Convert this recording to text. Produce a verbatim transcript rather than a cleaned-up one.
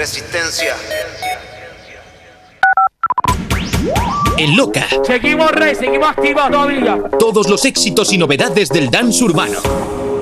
Resistencia. En Loca. Seguimos, rey, seguimos activos todavía. Todos los éxitos y novedades del dance urbano.